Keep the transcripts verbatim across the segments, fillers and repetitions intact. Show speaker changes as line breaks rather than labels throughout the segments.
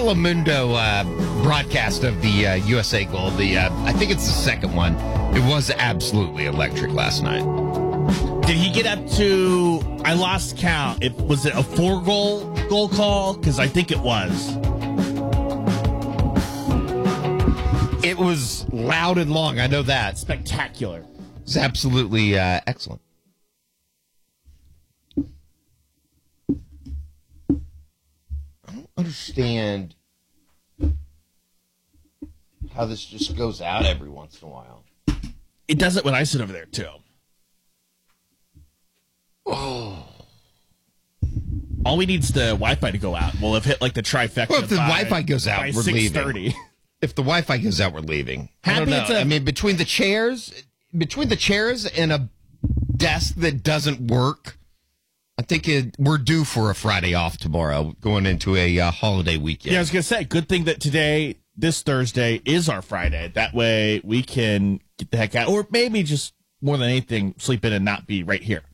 Telemundo uh, broadcast of the uh, U S A goal. The uh, I think it's the second one. It was absolutely electric last night.
Did he get up to? I lost count. It was it a four goal goal call? Because I think it was.
It was loud and long. I know that.
Spectacular.
It's absolutely uh, excellent. I don't understand how this just goes out every once in a while.
It does it when I sit over there too.
Oh.
All we need is the Wi-Fi to go out. We'll have hit like the trifecta.
Well, if the
by,
Wi-Fi goes out,
by
we're leaving.
six thirty.
If the Wi-Fi goes out, we're leaving.
Happy
I don't know.
it's a-
I mean, between the chairs, between the chairs and a desk that doesn't work, I think it, we're due for a Friday off tomorrow, going into a uh, holiday weekend.
Yeah, I was gonna say, good thing that today, this Thursday, is our Friday. That way we can get the heck out, or maybe just more than anything, sleep in and not be right here.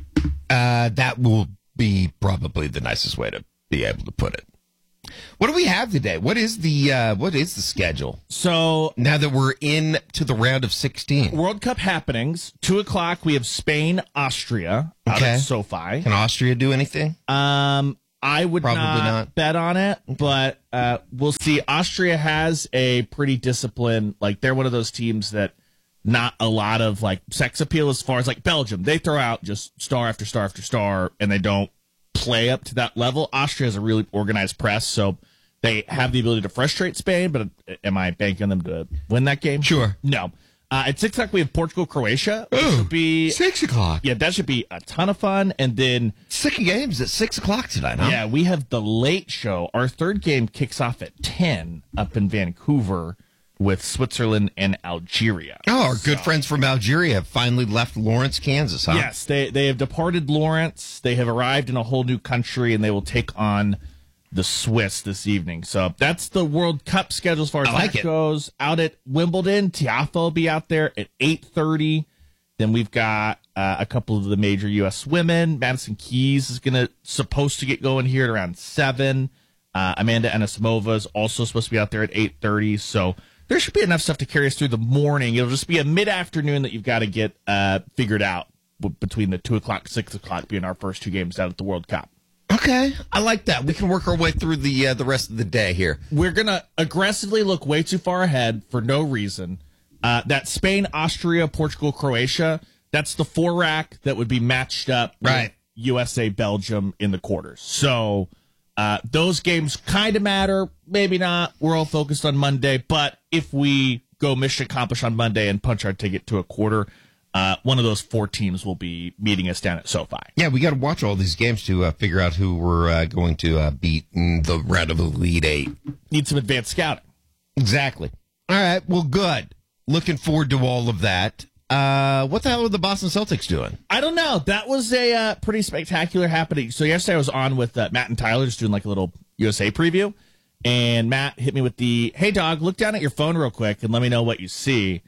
Uh, that will be probably the nicest way to be able to put it. What do we have today? What is the uh, what is the schedule?
So
Now that we're in to the round of sixteen,
World Cup happenings. Two o'clock. We have Spain, Austria out
Okay.
at SoFi.
can Austria do anything?
Um, I would
Probably
not,
not.
bet on it, but uh, we'll see. Austria has a pretty disciplined. Like they're one of those teams that not a lot of like sex appeal as far as like Belgium. They throw out just star after star after star, and they don't play up to that level. Austria has a really organized press, so they have the ability to frustrate Spain, but am I banking on them to win that game?
Sure.
No. Uh, at six o'clock, we have Portugal, Croatia. Which
Ooh,
should be,
six o'clock.
yeah, that should be a ton of fun. And then,
Sick games at six o'clock tonight, huh?
yeah, we have the late show. Our third game kicks off at ten up in Vancouver with Switzerland and Algeria.
Oh, our good friends from Algeria have finally left Lawrence, Kansas, huh?
Yes, they they have departed Lawrence. They have arrived in a whole new country, and they will take on the Swiss this evening. So that's the World Cup schedule as far as
I like
that
it.
goes. Out at Wimbledon, Tiafoe will be out there at eight thirty. Then we've got uh, a couple of the major U S women. Madison Keys is gonna supposed to get going here at around seven. Uh, Amanda Anisimova is also supposed to be out there at eight thirty. So there should be enough stuff to carry us through the morning. It'll just be a mid-afternoon that you've got to get uh, figured out b- between the two o'clock, six o'clock being our first two games out at the World Cup.
Okay, I like that. We can work our way through the uh, the rest of the day here.
We're going to aggressively look way too far ahead for no reason. Uh, that Spain, Austria, Portugal, Croatia, that's the four rack that would be matched up
Right.
with U S A, Belgium in the quarters. So uh, those games kind of matter. Maybe not. We're all focused on Monday. But if we go mission accomplished on Monday and punch our ticket to a quarter, uh, one of those four teams will be meeting us down at SoFi.
Yeah, we got to watch all these games to uh, figure out who we're uh, going to uh, beat in the round of Elite Eight.
Need some advanced scouting.
Exactly. All right, well, good. Looking forward to all of that. Uh, what the hell are the Boston Celtics doing?
I don't know. That was a uh, pretty spectacular happening. So yesterday I was on with uh, Matt and Tyler just doing like a little U S A preview. And Matt hit me with the, hey, dog, look down at your phone real quick and let me know what you see.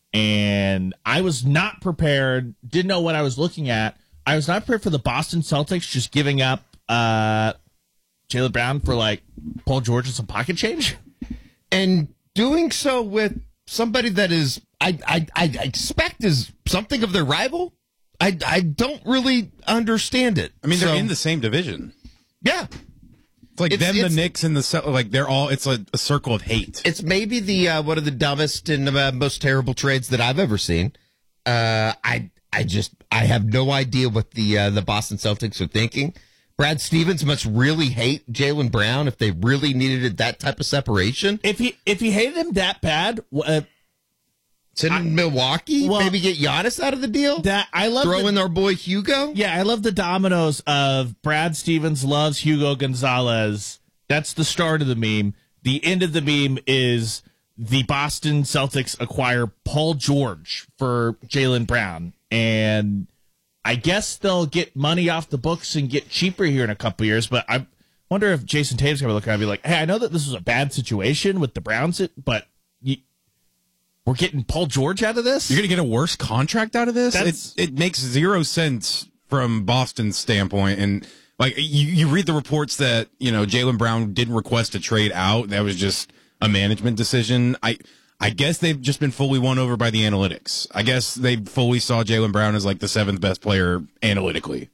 And I was not prepared, didn't know what I was looking at. I was not prepared for the Boston Celtics just giving up uh, Jaylen Brown for like Paul George and some pocket change.
And doing so with somebody that is, I, I, I expect is something of their rival. I, I don't really understand it.
I mean, they're
So,
in the same division.
yeah.
It's like
It's-
them,
it's-
the Knicks, and the Cel- like. They're all. It's like a circle of hate.
It's maybe the uh, one of the dumbest and uh, most terrible trades that I've ever seen. Uh, I I just I have no idea what the uh, the Boston Celtics are thinking. Brad Stevens must really hate Jaylen Brown if they really needed that type of separation.
If he if he hated him that bad, uh,
Send him to Milwaukee,
well,
maybe get Giannis out of the deal.
that I love
Throw
the-
in our boy Hugo.
Yeah, I love the dominoes of Brad Stevens loves Hugo Gonzalez. That's the start of the meme. The end of the meme is the Boston Celtics acquire Paul George for Jaylen Brown. And I guess they'll get money off the books and get cheaper here in a couple years. But I wonder if Jason Tatum's going to look at it and be like, hey, I know that this was a bad situation with the Browns, but you, we're getting Paul George out of this?
You're gonna get a worse contract out of this.
That's-
It's, it makes zero sense from Boston's standpoint, and Like, you, you read the reports that, you know, Jaylen Brown didn't request a trade out. That was just a management decision. I I guess they've just been fully won over by the analytics. I guess they fully saw Jaylen Brown as like the seventh best player analytically.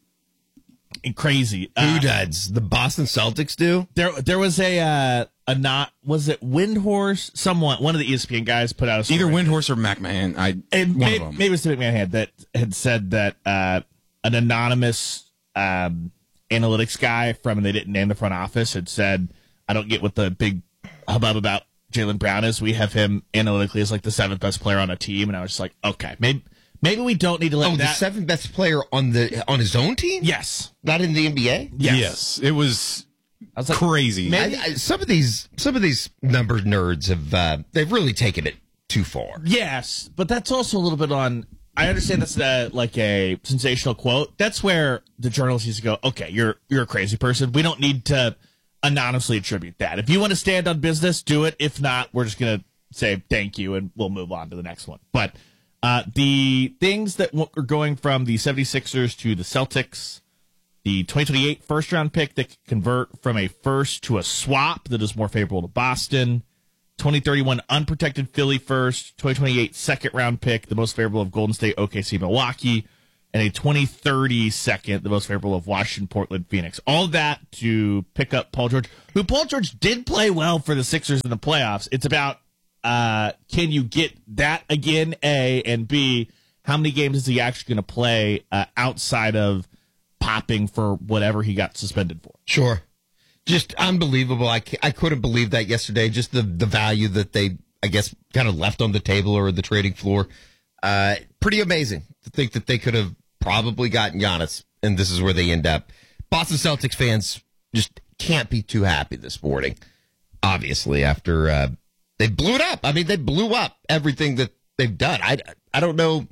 Crazy.
Who
Uh,
does? The Boston Celtics do?
there, there was a uh, a not was it Windhorse? Someone, one of the E S P N guys put out a story.
Either Windhorse or McMahon. I
and
one
maybe,
of them.
maybe it was Tim McMahon had that had said that uh, an anonymous um, analytics guy from, and they didn't name the front office, had said, "I don't get what the big hubbub about Jaylen Brown is. We have him analytically as like the seventh best player on a team," and I was just like, "Okay, maybe maybe we don't need to let
Oh, the
that."
seventh best player on the on his own team?
Yes,
Not in the N B A?
yes,
Yes, it was,
I was like,
crazy.
maybe-
I, I, some of these some of these number nerds have uh, they've really taken it too far.
Yes, but that's also a little bit on. I understand that's uh like a sensational quote. That's where the journalists used to go, okay, you're you're a crazy person. We don't need to anonymously attribute that. If you want to stand on business, do it. If not, we're just going to say thank you and we'll move on to the next one. But uh, the things that w- are going from the 76ers to the Celtics, the twenty twenty-eight first round pick that can convert from a first to a swap that is more favorable to Boston, twenty thirty-one unprotected Philly first, twenty twenty-eight second round pick, the most favorable of Golden State, O K C, Milwaukee, and a twenty thirty second, the most favorable of Washington, Portland, Phoenix. All that to pick up Paul George, who Paul George did play well for the Sixers in the playoffs. It's about uh, can you get that again, A, and B, how many games is he actually going to play uh, outside of popping for whatever he got suspended for?
Sure. Just unbelievable. I, ca- I couldn't believe that yesterday. Just the, the value that they, I guess, kind of left on the table or the trading floor. Uh, pretty amazing to think that they could have probably gotten Giannis, and this is where they end up. Boston Celtics fans just can't be too happy this morning, obviously, after uh, they blew it up. I mean, they blew up everything that they've done. I, I don't know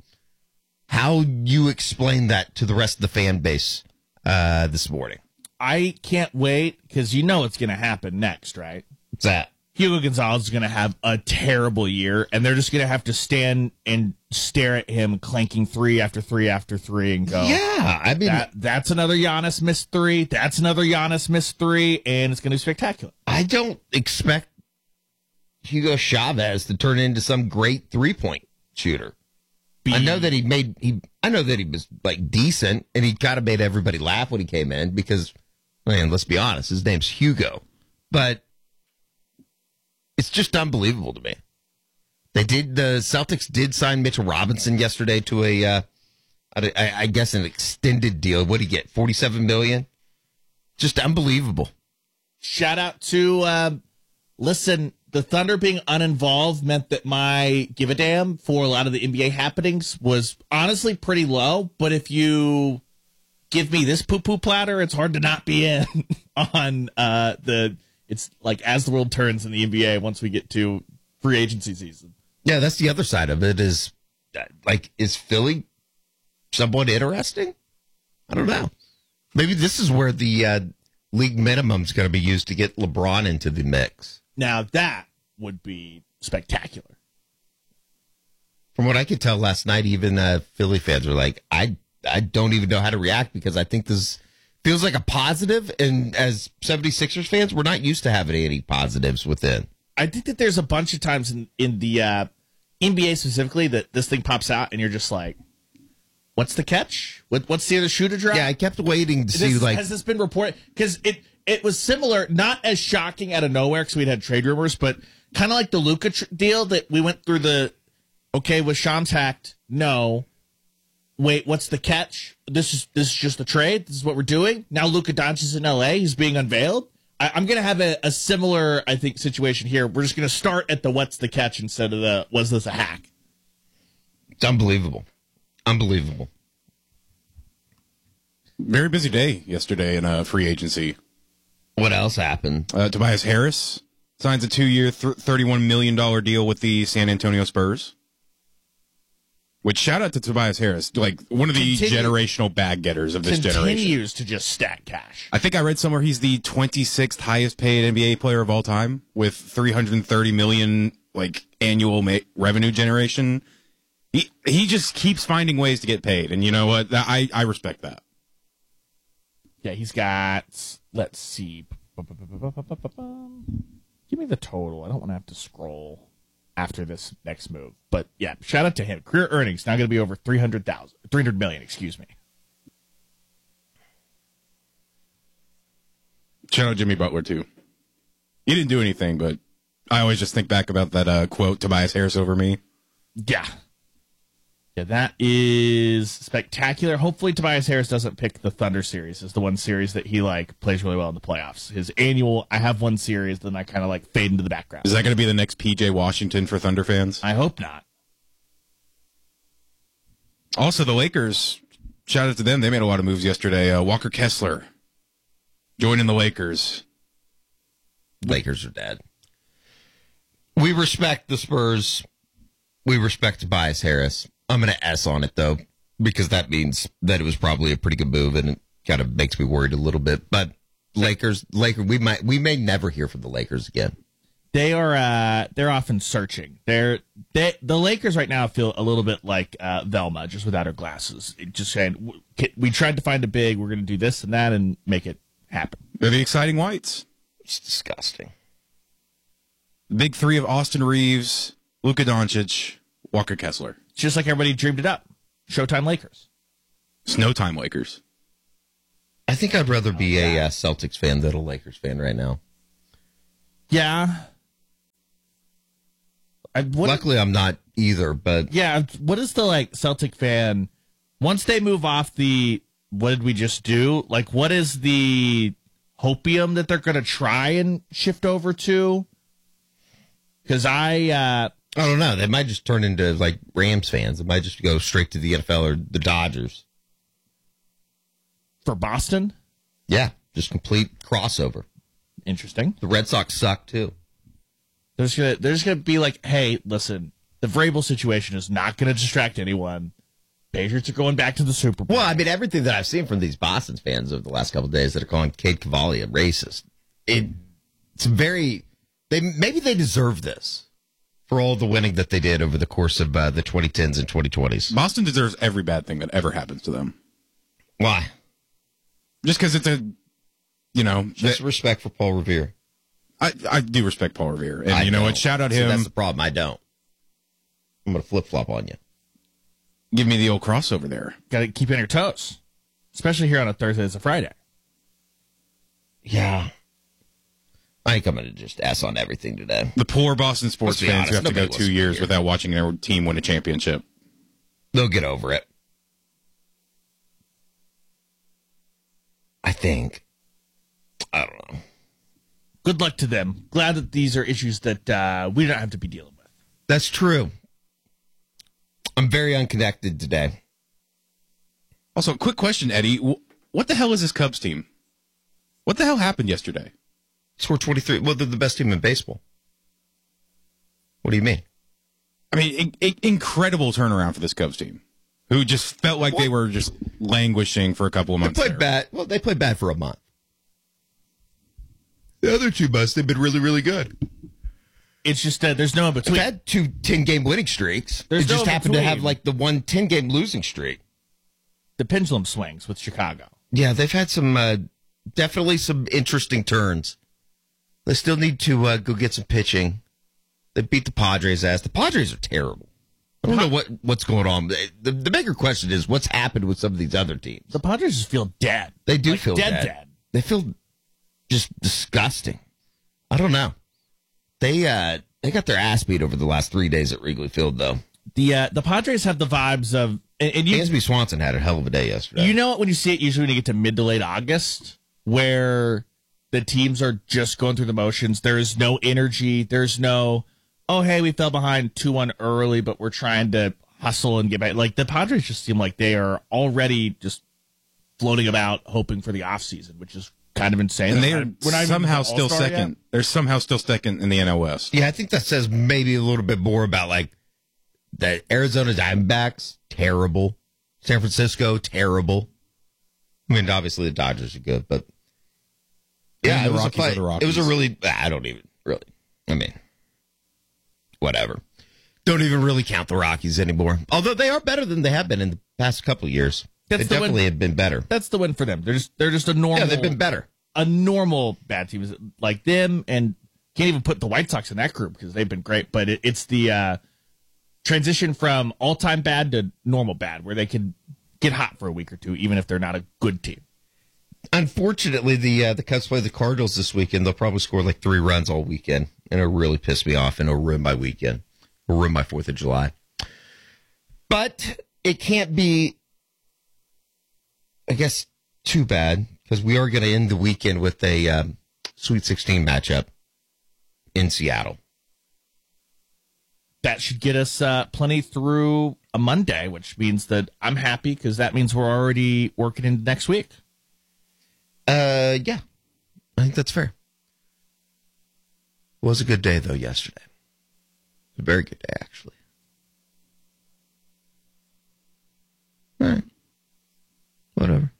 how you explain that to the rest of the fan base uh, this morning.
I can't wait because you know it's going to happen next, right?
What's that?
Hugo Gonzalez is going to have a terrible year, and they're just going to have to stand and stare at him clanking three after three after three and go,
Yeah, I mean,
that, that's another Giannis missed three. That's another Giannis missed three, and it's going to be spectacular.
I don't expect Hugo Chavez to turn into some great three point shooter.
Be-
I know that he made he. I know that he was like decent, and he kind of made everybody laugh when he came in because, man, let's be honest, his name's Hugo, but it's just unbelievable to me. They did the Celtics did sign Mitchell Robinson yesterday to a, uh, I, I guess an extended deal. What did he get? Forty-seven million. Just unbelievable.
Shout out to, um, listen, the Thunder being uninvolved meant that my give a damn for a lot of the N B A happenings was honestly pretty low. But if you give me this poo-poo platter, it's hard to not be in on uh, the, it's like as the world turns in the N B A once we get to free agency season.
Yeah, that's the other side of it is, uh, like, is Philly somewhat interesting? I don't know. Maybe this is where the uh, league minimum is going to be used to get LeBron into the mix.
Now that would be spectacular.
From what I could tell last night, even uh, Philly fans were like, I I don't even know how to react because I think this feels like a positive, and as 76ers fans, we're not used to having any positives within.
I think that there's a bunch of times in, in the uh, N B A specifically that this thing pops out and you're just like, what's the catch? What, what's the other shoe to drop?
Yeah, I kept waiting to see,
This-
like,
has this been reported? Because it it was similar, not as shocking out of nowhere because we'd had trade rumors, but kind of like the Luka tr- deal that we went through the, okay, was Shams hacked? No. Wait, what's the catch? This is this is just a trade. This is what we're doing. Now Luka Doncic is in L A. He's being unveiled. I, I'm going to have a, a similar, I think, situation here. We're just going to start at the what's the catch instead of the was this a hack?
it's unbelievable. Unbelievable.
Very busy day yesterday in uh, free agency.
What else happened?
Uh, Tobias Harris signs a two-year, th- thirty-one million dollars deal with the San Antonio Spurs. Which, shout out to Tobias Harris, like one of the
Continue-
generational bag getters of this generation.
Continues to just stack cash.
I think I read somewhere he's the twenty-sixth highest paid N B A player of all time with three hundred thirty million like annual ma- revenue generation. He he just keeps finding ways to get paid, and you know what? That- I I respect that.
Yeah, he's got, let's see. Give me the total. I don't want to have to scroll after this next move. But yeah, shout out to him. Career earnings now going to be over three hundred thousand, three hundred million, excuse me.
Shout out Jimmy Butler, too. He didn't do anything, but I always just think back about that uh, quote, Tobias Harris over me.
Yeah. Yeah, that is spectacular. Hopefully Tobias Harris doesn't pick the Thunder series as the one series that he like plays really well in the playoffs. His annual, I have one series, then I kind of like fade into the background.
Is that going to be the next P J Washington for Thunder fans?
I hope not.
Also, the Lakers, shout out to them. They made a lot of moves yesterday. Uh, Walker Kessler joining the Lakers.
Lakers are dead. We respect the Spurs. We respect Tobias Harris. I'm going to S on it, though, because that means that it was probably a pretty good move, and it kind of makes me worried a little bit. But Lakers, Lakers, we might, we may never hear from the Lakers again.
They are, uh, they're often searching. They're, they, the Lakers right now feel a little bit like uh, Velma, just without her glasses. Just saying, we tried to find a big, we're going to do this and that and make it happen.
They're the exciting whites.
It's disgusting.
The big three of Austin Reeves, Luka Doncic, Walker Kessler.
Just like everybody dreamed it up. Showtime Lakers.
Snowtime Lakers.
I think I'd rather be a uh, Celtics fan than a Lakers fan right now.
Yeah. I, what,
Luckily, I'm not either, but...
Yeah, what is the, like, Celtic fan... Once they move off the, what did we just do? Like, what is the hopium that they're going to try and shift over to? Because I... Uh,
I don't know. They might just turn into, like, Rams fans. They might just go straight to the N F L or the Dodgers.
For Boston?
Yeah, just complete crossover.
Interesting.
The Red Sox suck, too.
There's gonna, there's gonna be like, hey, listen, the Vrabel situation is not going to distract anyone. Patriots are going back to the Super Bowl.
Well, I mean, everything that I've seen from these Boston fans over the last couple of days that are calling Cade Cavalli a racist, it, it's very... They maybe they deserve this for all the winning that they did over the course of uh, the twenty tens and twenty twenties.
Boston deserves every bad thing that ever happens to them.
Why?
Just because it's a, you know...
Just
that,
respect for Paul Revere.
I, I do respect Paul Revere. And
I
you know
don't.
what? Shout out
See,
him.
that's the problem. I don't. I'm going to flip-flop on you.
Give me the old crossover there.
Got to keep on your toes, especially here on a Thursday. It's a Friday.
Yeah. I think I'm going to just ass on everything today.
The poor Boston sports
Let's be
fans
honest,
who have to go
nobody wants
two
to be
years
here.
without watching their team win a championship.
They'll get over it. I think. I don't know.
Good luck to them. Glad that these are issues that uh, we don't have to be dealing with.
That's true. I'm very unconnected today.
Also, quick question, Eddie. What the hell is this Cubs team? What the hell happened yesterday?
Score twenty-three. Well, they're the best team in baseball. What do you mean?
I mean, in, in, incredible turnaround for this Cubs team, who just felt like
What?
they were just languishing for a couple of
They
months.
played
there.
bad. Well, they played bad for a month. The other two months, they've been really, really good.
It's just uh, there's no in
They've
between.
had two ten-game winning streaks.
There's
They just
no
happened to have
between.
like the one ten-game losing streak.
The pendulum swings with Chicago.
Yeah, they've had some, uh, definitely some interesting turns. They still need to uh, go get some pitching. They beat the Padres' ass. The Padres are terrible. I don't know what, what's going on. The, the bigger question is what's happened with some of these other teams.
The Padres just feel dead.
They do
Like,
feel
dead,
dead.
dead.
They feel just disgusting. I don't know. They uh, they got their ass beat over the last three days at Wrigley Field, though.
The uh, the Padres have the vibes of and, and you
Dansby Swanson had a hell of a day yesterday.
you know it when you see it usually when you get to mid to late August where the teams are just going through the motions. There is no energy. There's no oh hey we fell behind two one early but we're trying to hustle and get back. Like the Padres just seem like they are already just floating about hoping for the offseason, which is kind of insane.
And they
We're
are
not- we're not even
somehow
to
still
All-Star
second.
yet.
They're somehow still second in the N L West.
Yeah, I think that says maybe a little bit more about like the Arizona Diamondbacks, terrible. San Francisco, terrible. I mean, obviously the Dodgers are good, but yeah,
And the
it was, a
Rockies are
fight.
the Rockies.
It was a really. I don't even really. I mean, whatever. Don't even really count the Rockies anymore. Although they are better than they have been in the past couple of years. That's they the definitely win. have been better.
That's the win for them. They're just they're just a normal.
Yeah, they've been better.
A normal bad team like them, and can't even put the White Sox in that group because they've been great. But it, it's the uh, transition from all-time bad to normal bad, where they can get hot for a week or two, even if they're not a good team.
Unfortunately, the uh, the Cubs play the Cardinals this weekend. They'll probably score like three runs all weekend, and it'll really piss me off, and it'll ruin my weekend. It'll ruin my fourth of July. But it can't be, I guess, too bad, because we are going to end the weekend with a um, Sweet sixteen matchup in Seattle.
That should get us uh, plenty through a Monday, which means that I'm happy because that means we're already working into next week.
Uh, yeah, I think that's fair. It was a good day, though, yesterday. A very good day, actually. All right. Whatever.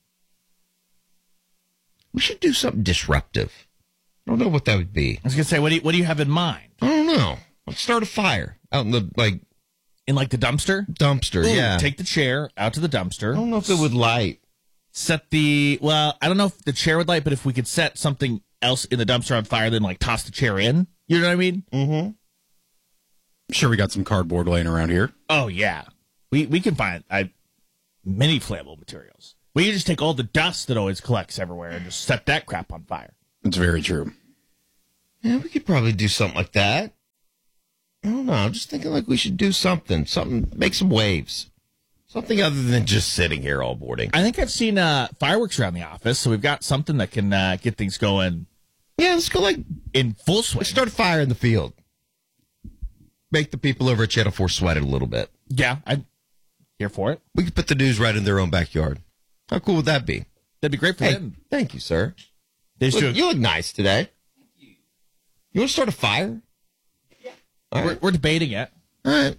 We should do something disruptive. I don't know what that would be.
I was going to say, what do, you, what do you have in mind?
I don't know. Let's start a fire out in the, like...
In, like, the dumpster?
Dumpster,
Ooh,
yeah.
Take the chair out to the dumpster.
I don't know if it would light.
Set the... Well, I don't know if the chair would light, but if we could set something else in the dumpster on fire, then, like, toss the chair in. You know what I mean?
Mm-hmm.
I'm sure we got some cardboard laying around here.
Oh, yeah. We we can find I, many flammable materials. We can just take all the dust that always collects everywhere and just set that crap on fire.
It's very true.
Yeah, we could probably do something like that. I don't know. I'm just thinking like we should do something. Something, make some waves. Something other than just sitting here all morning.
I think I've seen uh, fireworks around the office, so we've got something that can uh, get things going.
Yeah, let's go like
in full swing.
Let's start a fire in the field. Make the people over at Channel four sweat it a little bit.
Yeah, I'm here for it.
We could put the news right in their own backyard. How cool would that be?
That'd be great for
hey,
them.
Thank you, sir.
They
look, you look nice today. Thank you. You want to start a fire?
Yeah. All right. We're, we're debating it.
All right.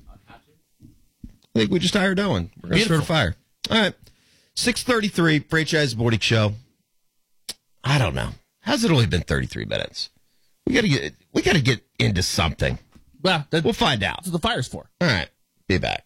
I think we just hired Owen. We're going to start a fire. All right. six thirty-three, Franchise Morning Show. I don't know. How's it only been thirty-three minutes? We got to get we got to get into something.
Well, that,
we'll find out.
That's what the fire's for.
All right. Be back.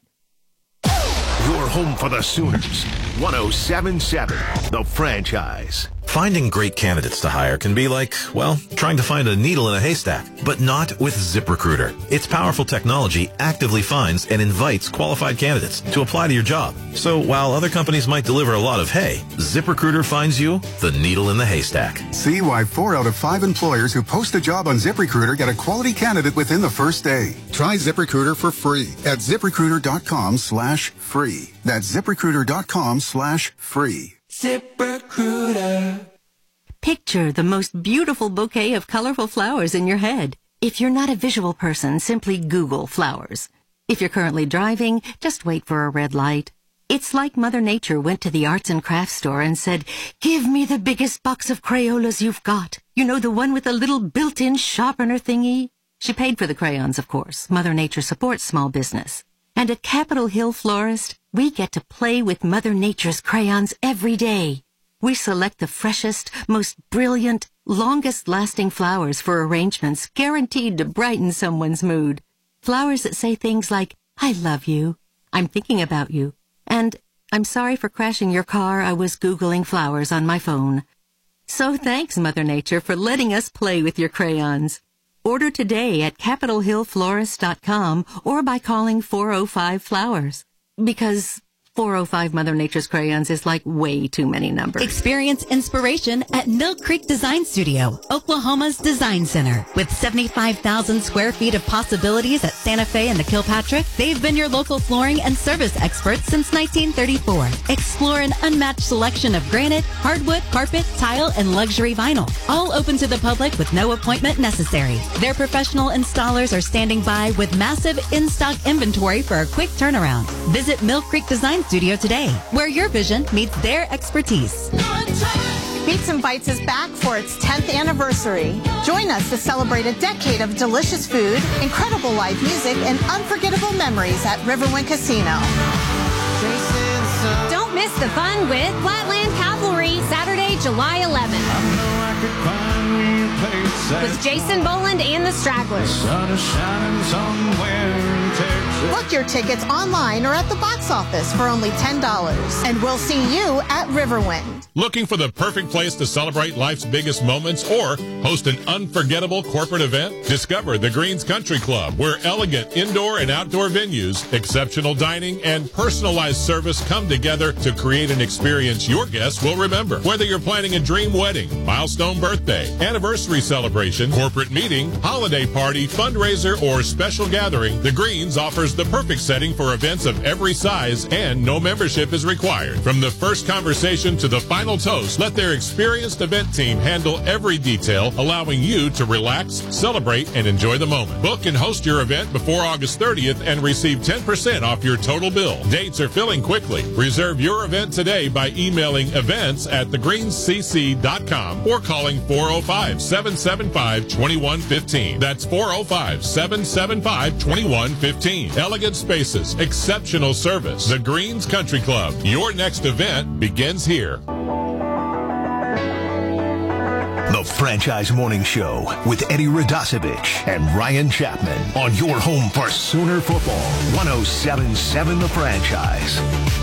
Your home for the Sooners. one oh seven point seven, The Franchise.
Finding great candidates to hire can be like, well, trying to find a needle in a haystack, but not with ZipRecruiter. Its powerful technology actively finds and invites qualified candidates to apply to your job. So while other companies might deliver a lot of hay, ZipRecruiter finds you the needle in the haystack.
See why four out of five employers who post a job on ZipRecruiter get a quality candidate within the first day. Try ZipRecruiter for free at ZipRecruiter.com slash free. That's ZipRecruiter.com slash free.
ZipRecruiter. Picture the most beautiful bouquet of colorful flowers in your head. If you're not a visual person, simply Google flowers. If you're currently driving, just wait for a red light. It's like Mother Nature went to the arts and crafts store and said, "Give me the biggest box of Crayolas you've got. You know, the one with a little built-in sharpener thingy?" She paid for the crayons, of course. Mother Nature supports small business. And at Capitol Hill Florist, we get to play with Mother Nature's crayons every day. We select the freshest, most brilliant, longest-lasting flowers for arrangements guaranteed to brighten someone's mood. Flowers that say things like, "I love you," "I'm thinking about you," and "I'm sorry for crashing your car. I was Googling flowers on my phone." So thanks, Mother Nature, for letting us play with your crayons. Order today at capitol hill florist dot com or by calling four oh five flowers. Because four oh five Mother Nature's crayons is like way too many numbers.
Experience inspiration at Mill Creek Design Studio, Oklahoma's design center. With seventy-five thousand square feet of possibilities at Santa Fe and the Kilpatrick, they've been your local flooring and service experts since nineteen thirty-four. Explore an unmatched selection of granite, hardwood, carpet, tile, and luxury vinyl. All open to the public with no appointment necessary. Their professional installers are standing by with massive in-stock inventory for a quick turnaround. Visit Mill Creek Design Studio today, where your vision meets their expertise.
Beats and Bites is back for its tenth anniversary. Join us to celebrate a decade of delicious food, incredible live music, and unforgettable memories at Riverwind Casino.
Don't miss the fun with Flatland Cavalry, Saturday, July eleventh. With Jason Boland and the Stragglers.
Book your tickets online or at the box office for only ten dollars. And we'll see you at Riverwind.
Looking for the perfect place to celebrate life's biggest moments or host an unforgettable corporate event? Discover the Greens Country Club, where elegant indoor and outdoor venues, exceptional dining, and personalized service come together to create an experience your guests will remember. Whether you're planning a dream wedding, milestone birthday, anniversary celebration, corporate meeting, holiday party, fundraiser, or special gathering, the Greens offers the perfect setting for events of every size, and no membership is required. From the first conversation to the final toast, let their experienced event team handle every detail, allowing you to relax, celebrate, and enjoy the moment. Book and host your event before August thirtieth and receive ten percent off your total bill. Dates are filling quickly. Reserve your event today by emailing events at the greens c c dot com or calling four oh five, seven seven five, two one one five. That's four oh five, seven seven five, two one one five. Elegant spaces, exceptional service. The Greens Country Club. Your next event begins here.
The Franchise Morning Show with Eddie Radosevich and Ryan Chapman on your home for Sooner football. one oh seven point seven The Franchise.